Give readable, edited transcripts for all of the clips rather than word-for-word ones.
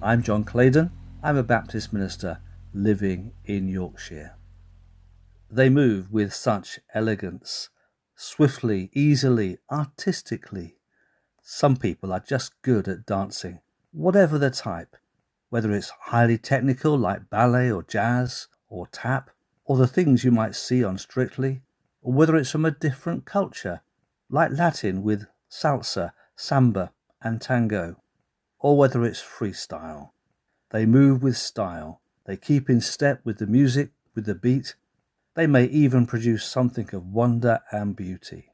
I'm John Claydon. I'm a Baptist minister living in Yorkshire. They move with such elegance, swiftly, easily, artistically. Some people are just good at dancing, whatever the type, whether it's highly technical like ballet or jazz or tap, or the things you might see on Strictly, or whether it's from a different culture like Latin with salsa, samba and tango, or whether it's freestyle. They move with style. They keep in step with the music, with the beat. They may even produce something of wonder and beauty.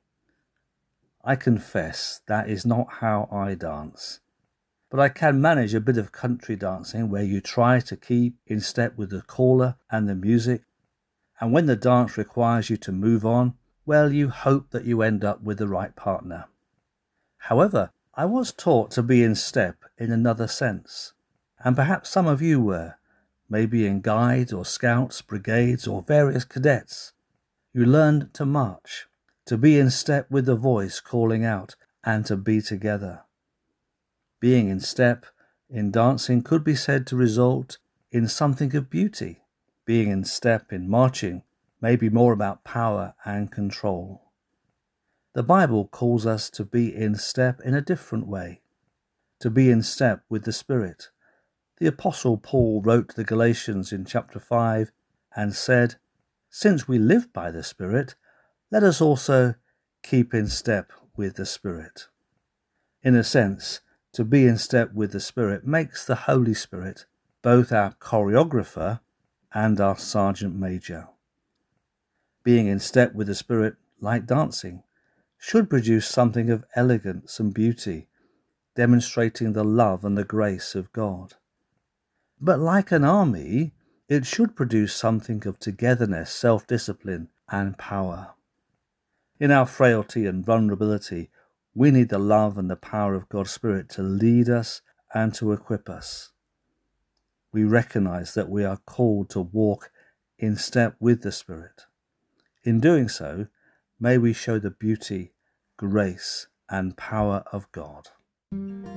I confess that is not how I dance, but I can manage a bit of country dancing where you try to keep in step with the caller and the music, and when the dance requires you to move on, well, you hope that you end up with the right partner. However, I was taught to be in step in another sense, and perhaps some of you were, maybe in guides or scouts, brigades or various cadets. You learned to march, to be in step with the voice calling out, and to be together. Being in step in dancing could be said to result in something of beauty. Being in step in marching may be more about power and control. The Bible calls us to be in step in a different way, to be in step with the Spirit. The Apostle Paul wrote to the Galatians in chapter 5 and said, "Since we live by the Spirit, let us also keep in step with the Spirit." In a sense, to be in step with the Spirit makes the Holy Spirit both our choreographer and our sergeant major. Being in step with the Spirit, like dancing, should produce something of elegance and beauty, demonstrating the love and the grace of God. But like an army, it should produce something of togetherness, self-discipline, and power. In our frailty and vulnerability, we need the love and the power of God's Spirit to lead us and to equip us. We recognize that we are called to walk in step with the Spirit. In doing so, may we show the beauty, grace, and power of God.